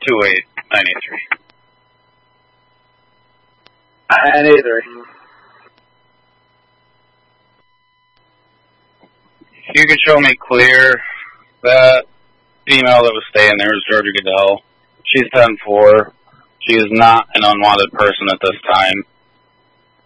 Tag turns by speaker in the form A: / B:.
A: 2893.
B: 983.
A: If you could show me clear, that female that was staying there is Georgia Goodell. She's 10-4. She is not an unwanted person at this time.